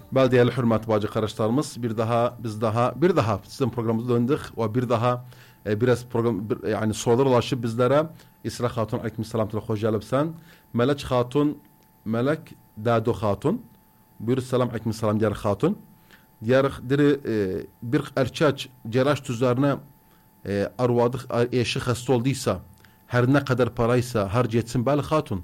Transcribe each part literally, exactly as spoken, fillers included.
Bel değerli hürmetli bacı kardeşlerimiz, bir daha biz daha bir daha sizin programımıza döndük ve bir daha e, biraz program bir, yani sorular ulaşıp bizlere İsra Hatun aleykümselam tele hoş geldin. Melek Hatun, Melek Dado Hatun. Buyur selam aleykümselam diğer Hatun. Diğer diri e, bir erkek cerraş üzerine e, arvadı eşi hasta olduysa her ne kadar paraysa harcetsin bel Hatun.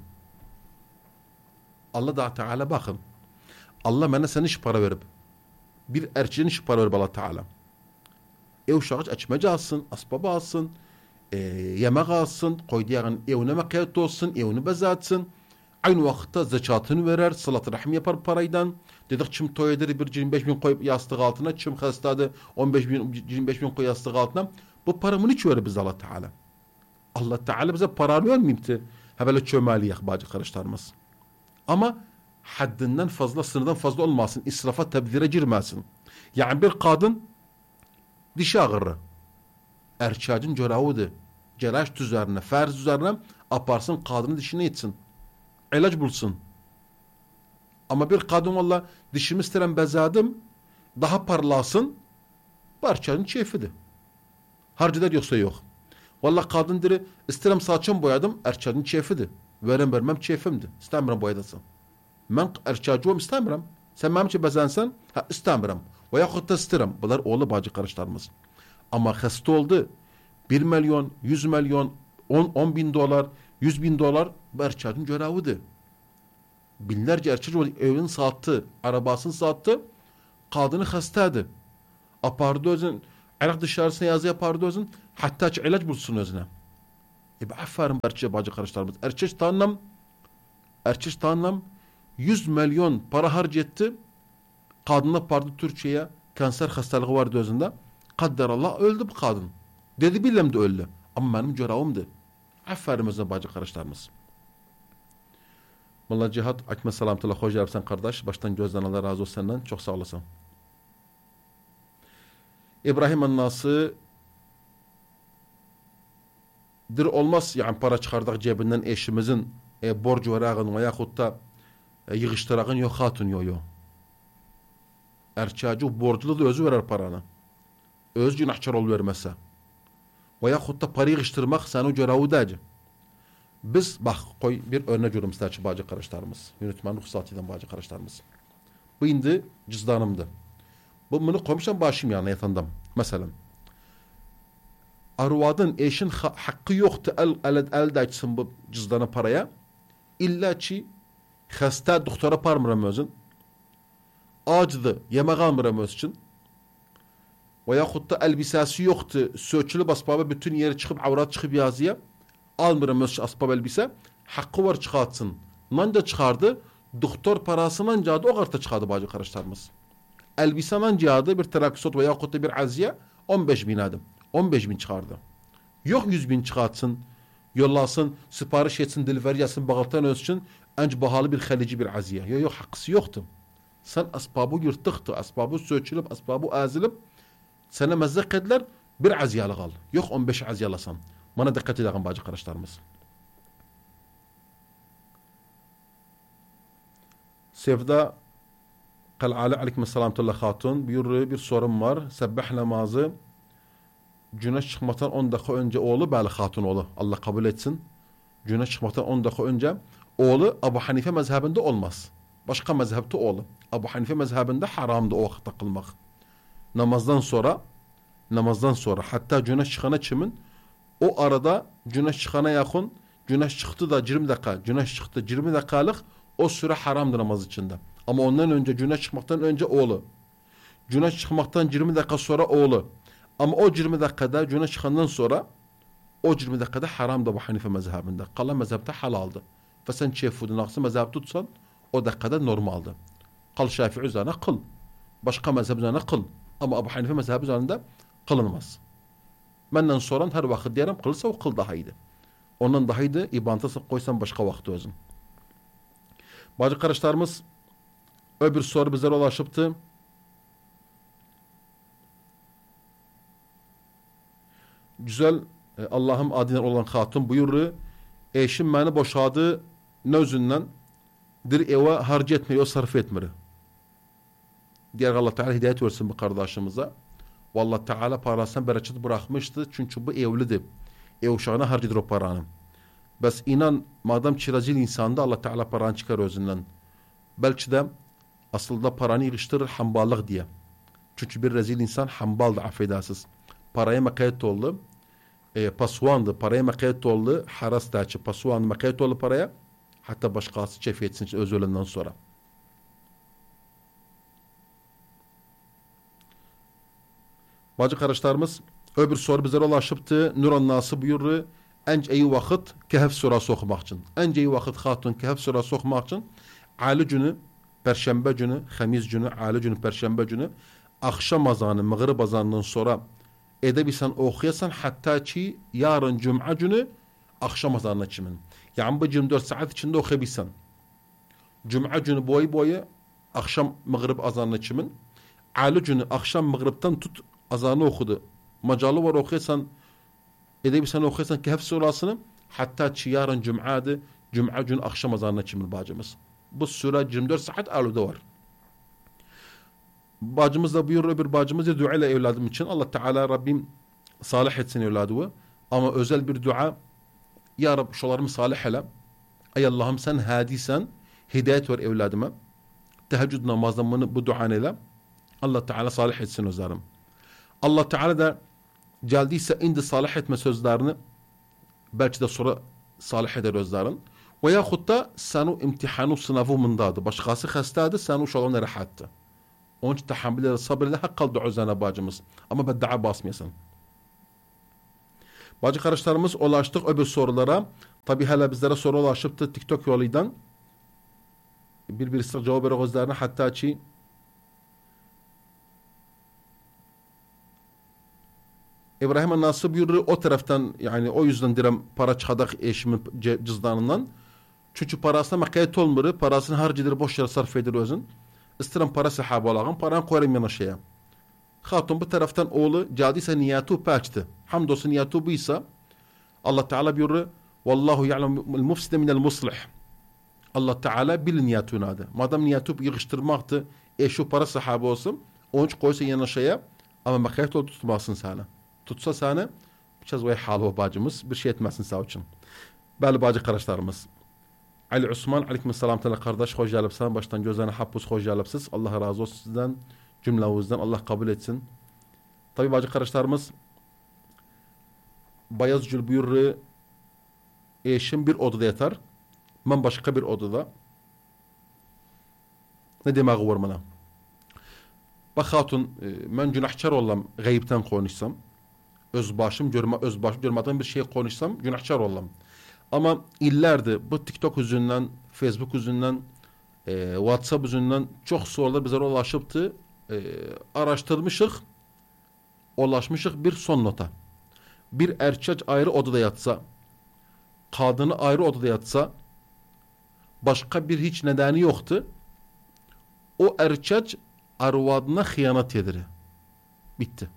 Allah da Teala bakın. Allah bana sen iş para verip bir erkeğin iş para verip Allah Teala. Ev şahıç açmacı alsın, asbabı alsın, e, yemek alsın, koyduğun evine mekayet olsun, evini bezatsın. Aynı vakitte zekatını verer, salat rahim yapar paraydan. Dedik çim toy eder bir yirmi beş bin koyup yastık altına, çim hastadı on beş bin, yirmi beş bin koy yastık altına. Bu paramın hiç verir biz Allah Teala. Allah Teala bize para vermeyeyim ki. Ha böyle çömeliyak bacı kardeşlerimiz. Ama haddinden fazla, sınırdan fazla olmasın. İsrafa, tebdire girmesin. Yani bir kadın dişi ağırı. Erkeğin cöravıdır. Celaş üzerine, ferz üzerine aparsın kadının dişini etsin. İlaç bulsun. Ama bir kadın valla dişimi isterim bezadım, daha parlasın, parçanın keyfidir. Harcılar yoksa yok. Valla kadın diri isterim saçım boyadım, erkeğin keyfidir. Verem vermem keyfimdir. İstemiyorum boyadasın. Ben erkeğim istemiyorum. Sen benim için bezensen, ha istemiyorum. Veyahut da isterim. Bunlar oğlu bacı kardeşlerimiz. Ama hasta oldu. Bir milyon, yüz milyon, on, on bin dolar, yüz bin dolar bu erkeğin göreviydi. Binlerce erkek evini sattı, arabasını sattı, kadını hastaydı. Apardı özün, ayak dışarısına yazı yapardı özün, hatta ki ilaç bulsun özüne. E be aferin erkeğe bacı kardeşlerimiz. Erkek tanım, erkek tanım, yüz milyon para harcattı, kadına pardı Türkiye'ye, kanser hastalığı vardı özünde. Kadder Allah öldü bu kadın. Dedi bilmem de öldü. Ama benim görevimdi. Aferin özüne bacı kardeşlerimiz. Vallahi Cihat, akme selamtullah, hoş geldin kardeş. Baştan gözden Allah razı olsun senden. Çok sağ olasın. İbrahim Annası dir olmaz yani para çıkardık cebinden eşimizin e, borcu varağın veyahut da e, yığıştırağın yok hatun yok yok. Erçacı borclu da özü verer paranı. Öz günahçar ol vermese. Veyahut da parayı yığıştırmak sana görevi dacı. Biz bak koy bir örnek yorum isterçi bacı kardeşlerimiz. Yönetmen ruhsatıyla bacı kardeşlerimiz. Bu indi cüzdanımdı. Bu bunu koymuşam başım yani yatandam. Mesela arvadın eşin ha hakkı yoktu el el elde açsın bu cüzdanı paraya. İlla ki hasta doktora parmıram özün. Acıdı yemek almıram öz için. Veyahut da elbisesi yoktu. Söçülü basbaba bütün yeri çıkıp avrat çıkıp yazıya. Almıram öz asbab elbise. Hakkı var çıkartsın. Nanca çıkardı. Doktor parasından cadı o karta çıkardı bacı kardeşlerimiz. Elbiseden cadı bir terakisot veyahut da bir aziye on beş bin adım. on beş bin çıkardı. Yok yüz bin çıkartsın. Yollasın, sipariş etsin, delivery yazsın, bağırtan ölsün. Önce bahalı bir halici bir aziye. Yok yok hakkısı yoktu. Sen asbabı yırtıktı. Asbabı söçülüp, asbabı azilip sana mezzek ediler bir aziyalı kal. Yok on beş aziyalasan. Bana dikkat edin bacı kardeşlerimiz. Sevda Kal'ali aleykümselamtullah hatun bir, bir sorun var. Sebbih namazı güneş çıkmaktan on dakika önce oğlu Bali hatun oğlu. Allah kabul etsin. Güneş çıkmaktan on dakika önce oğlu Ebu Hanife mezhebinde olmaz. Başka mezhepte oğlu. Ebu Hanife mezhebinde haramdı o vakit takılmak. Namazdan sonra namazdan sonra hatta güneş çıkana çimin o arada güneş çıkana yakın güneş çıktı da yirmi dakika güneş çıktı yirmi dakikalık o süre haramdır namaz içinde. Ama ondan önce güneş çıkmaktan önce oğlu. Güneş çıkmaktan yirmi dakika sonra oğlu. Ama o yirmi dakikada güneş çıkandan sonra o yirmi dakikada haram da bu Hanife mezhebinde. Kalan mezhepte halaldı. Ve sen çefudun aksı mezhep tutsan o dakikada normaldi. Kal Şafii üzerine kıl. Başka mezhep üzerine kıl. Ama Ebu Hanife mezhebi üzerinde kılınmaz. Benden soran her vakit diyelim kılsa o kıl daha iyiydi. Ondan daha iyiydi. İbantası koysan başka vakti özün. Bacı kardeşlerimiz öbür soru bizlere ulaşıptı. Güzel Allah'ım adına olan hatun buyurur. Eşim beni boşadı ne yüzünden dir eve harcı etmeyi o sarf etmeli. Diğer Allah Teala hidayet versin bu kardeşimize. Vallahi Teala parasından bereket bırakmıştı. Çünkü bu evlidir. Ev uşağına harcadır o paranı. Bes inan madem ki rezil insanda Allah Teala paranı çıkar özünden. Belki de aslında paranı yığıştırır hamballık diye. Çünkü bir rezil insan hambaldı affedersiz. Paraya makayet oldu. E, pasuandı. Paraya makayet oldu. Haras da açı. Pasuandı makayet oldu paraya. Hatta başkası çefi etsin öz ölümden sonra. Bacı kardeşlerimiz öbür soru bizlere ulaşıptı. Nuran Nası buyurur. Ence iyi vakit Kehf surası okumak için. Ence iyi vakit hatun Kehf surası okumak için Ali günü, Perşembe günü, Hamiz günü, Ali günü, Perşembe günü akşam azanı, mağrib azanından sonra edebilsen okuyasan hatta ki yarın Cuma günü akşam azanına çimin. Yani bu yirmi dört saat içinde okuyabilsen. Cuma günü boyu boyu akşam mağrib azanına çimin. Ali günü akşam mağribten tut azanı okudu. Macalı var okuyasan edebilsen okuyasan Kehf surasını hatta ki yarın Cuma'dı. Cuma günü akşam azanına çimin bacımız. Bu sure yirmi dört saat aluda var. Bacımız da buyuruyor bir bacımız da dua ile evladım için. Allah Teala Rabbim salih etsin evladı. Ama özel bir dua. Ya Rabbi şolarımı salih hele. Ey Allah'ım sen hadisen hidayet ver evladıma. Teheccüd namazdan bunu bu duan ile. Allah Teala salih etsin özlerim. Allah Teala da geldiyse indi salih etme sözlerini belki de sonra salih eder özlerin. Ve yahut da senu imtihanu sınavı mundadı. Başkası hastadı senu şolarını rahattı. Onun için tahammülleri sabırla hak kaldı üzerine bacımız. Ama beddağa basmayasın. Bacı kardeşlerimiz ulaştık öbür sorulara. Tabi hala bizlere soru ulaşıptı TikTok yoluydan. Bir birisi cevap verir gözlerine hatta ki İbrahim nasıl buyurur o taraftan yani o yüzden direm para çıkadak eşimin cüzdanından. Çünkü parasına makayet olmuyor. Parasını harcadır boş yere sarf edir özün. İsterim para sahabı olağın. Paranı koyarım yana şeye. Hatun bu taraftan oğlu cadiyse niyatu paçtı. Hamdolsun niyatu buysa Allah Teala buyurur. Vallahu ya'lemul mufside minel muslih. Allah Teala bil niyatunu adı. Madem niyatu yığıştırmaktı. E şu para sahabı olsun. Onun için koysa yana şeye. Ama makayet ol tutmasın sana. Tutsa sana biraz vay halı bacımız. Bir şey etmesin sağ için. Bəli bacı kardeşlerimiz. Ali Osman aleykümselam tane kardeş hoş geldiniz. Baştan gözlerine hapus hoş geldiniz. Allah razı olsun sizden. Cümlenizden Allah kabul etsin. Tabi bacı kardeşlerimiz Bayaz Gül buyurur eşim bir odada yatar. Ben başka bir odada. Ne demek var bana? Bak hatun ben günahkar olam gayipten konuşsam. Özbaşım görme özbaşım görmeden bir şey konuşsam günahkar olam. Ama illerdi bu TikTok yüzünden, Facebook yüzünden, e, WhatsApp yüzünden çok sorular bize ulaşıptı. E, araştırmışık, ulaşmışık bir son nota. Bir erkek ayrı odada yatsa, kadını ayrı odada yatsa, başka bir hiç nedeni yoktu. O erkek arvadına hıyanet edir. Bitti.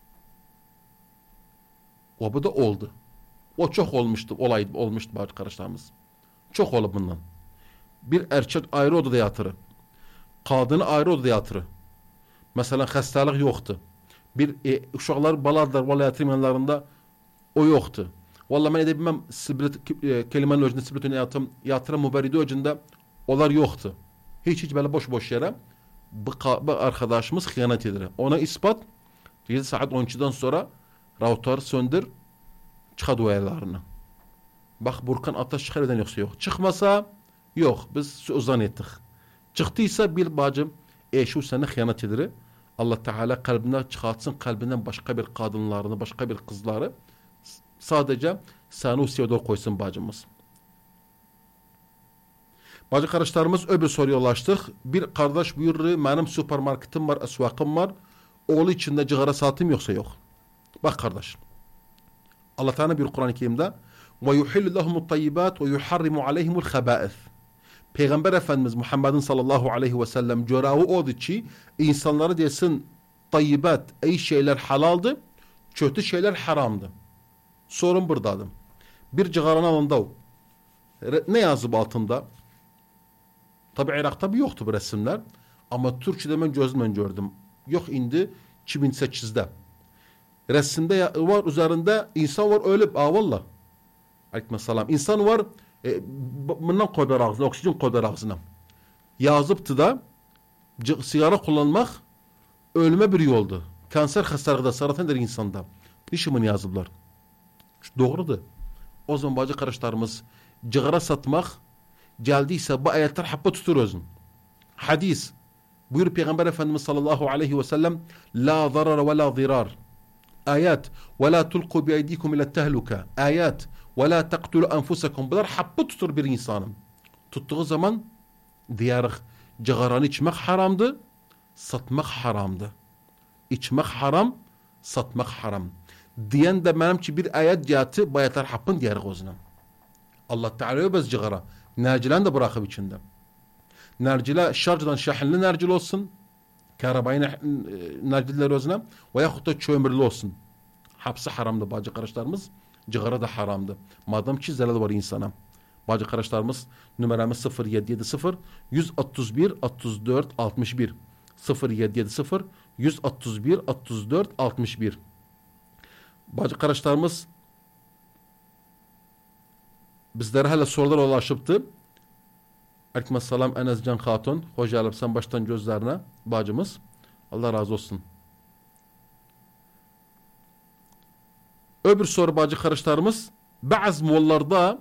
O bu da oldu. O çok olmuştu, olay olmuştu arkadaşlarımız. Çok oldu bundan. Bir erkek ayrı odada yatırı. Kadını ayrı odada yatırı. Mesela hastalık yoktu. Bir e, uşaklar balarlar vallahi yatırmayanlarında o yoktu. Vallahi ben edebilmem sibrit, e, kelimenin öcünde sibritini yatırım, yatırım müberidi öcünde olar yoktu. Hiç hiç böyle boş boş yere bu, bu arkadaşımız hıyanet edir. Ona ispat yedi saat on ikiden sonra router'ı söndür çıka duvarlarını. Bak Burkan ateş çıkar eden yoksa yok. Çıkmasa yok. Biz uzan ettik. Çıktıysa bir bacım eşi seni hıyanet edir. Allah Teala kalbinden çıkartsın kalbinden başka bir kadınlarını, başka bir kızları sadece seni usiyada koysun bacımız. Bacı kardeşlerimiz öbür soruya ulaştık. Bir kardeş buyurur benim süpermarketim var, esvakım var. Oğlu içinde cigara satayım yoksa yok. Bak kardeş. Allah Teala bir Kur'an-ı Kerim'de ve yuhillu lehumut tayyibat ve yuharrimu aleyhimul khaba'ith. Peygamber Efendimiz Muhammed'in sallallahu aleyhi ve sellem görevi oldu ki insanlara desin tayyibat, iyi şeyler halaldı, kötü şeyler haramdı. Sorun buradadır. Bir cigaranın alında ne yazıp altında? Tabi Irak'ta bir yoktu bu resimler. Ama Türkçe'de ben gözümle gördüm. Yok indi iki bin sekizde. Resimde ya, var üzerinde insan var öyle. Aa valla. Aleykümselam. İnsan var e, bundan koyar ağzına, oksijen koyar ağzına. Yazıptı da sigara kullanmak ölüme bir yoldu. Kanser hastalığı saratan insanda. Nişimin yazıblar. Doğrudur. O zaman bacı kardeşlerimiz cigara satmak geldiyse bu ayetler happa tutur özün. Hadis. Buyur Peygamber Efendimiz sallallahu aleyhi ve sellem la zarar ve la zirar. Ayet. Ve la tulku bi eydikum ila tehluka. Ayet. Ve la taqtulu enfusakum. Bunlar happa tutur bir insanın. Tuttuğu zaman diyarıq cigaranı içmek haramdı. Satmak haramdı. İçmek haram. Satmak haram. Diyen de benim ki bir ayet cihati bayatlar happın diyarıq özüne. Allah Teala bez cigara. Nercilen de bırakıp içinde. Nercile şarjdan şahinli nercil olsun. Karabayı nerciller özüne. Ve yahut da çömürlü olsun. Hapsi haramdı bacı kardeşlerimiz. Cigara da haramdı. Madem ki zelal var insana. Bacı kardeşlerimiz numaramız sıfır yedi yedi sıfır yüz otuz bir otuz dört altmış bir sıfır yedi yedi sıfır yüz otuz bir otuz dört altmış bir. Bacı kardeşlerimiz bizlere hala sorular ulaşıptı. Aleykümselam Enescan Hatun. Hoca alıp sen baştan gözlerine bacımız. Allah razı olsun. Öbür soru bacı kardeşlerimiz bazı mollarda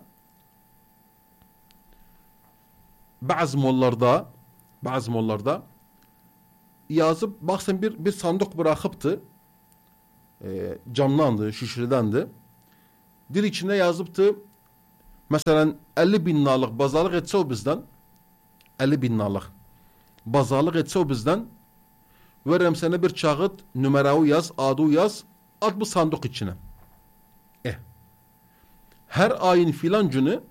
bazı mollarda bazı mollarda yazıp baksan bir bir sandık bırakıptı. E, camlandı, şişirdendi. Dil içinde yazıptı. Mesela elli bin nalık bazalık etse o bizden elli bin nalık bazalık etse o bizden veririm sana bir çağıt numarayı yaz, adı yaz at bu sandık içine. Eh. Her ayın filan günü